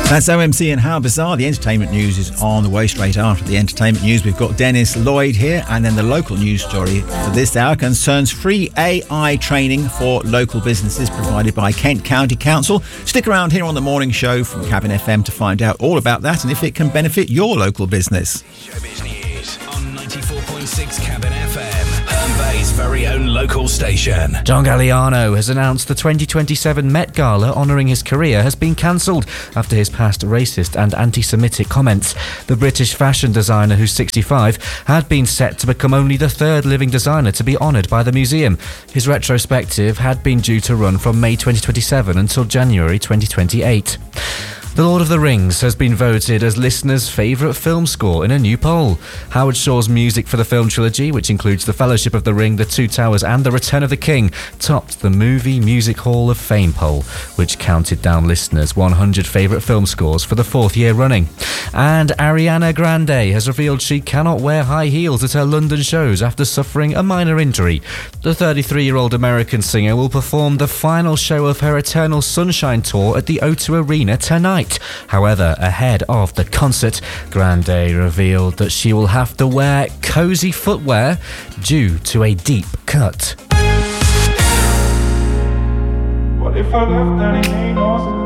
That's OMC and How Bizarre. The entertainment news is on the way straight after the entertainment news. We've got Dennis Lloyd here, and then the local news story for this hour concerns free AI training for local businesses provided by Kent County Council. Stick around here on the morning show from Cabin FM to find out all about that and if it can benefit your local business. Showbiz News on 94.6 Cabin FM, Herne Bay's very own local station. John Galliano has announced the 2027 Met Gala honouring his career has been cancelled after his past racist and anti-Semitic comments. The British fashion designer, who's 65, had been set to become only the third living designer to be honoured by the museum. His retrospective had been due to run from May 2027 until January 2028. The Lord of the Rings has been voted as listeners' favourite film score in a new poll. Howard Shore's music for the film trilogy, which includes The Fellowship of the Ring, The Two Towers and The Return of the King, topped the Movie Music Hall of Fame poll, which counted down listeners' 100 favourite film scores for the fourth year running. And Ariana Grande has revealed she cannot wear high heels at her London shows after suffering a minor injury. The 33-year-old American singer will perform the final show of her Eternal Sunshine tour at the O2 Arena tonight. However, ahead of the concert, Grande revealed that she will have to wear cosy footwear due to a deep cut. What if I left and he ain't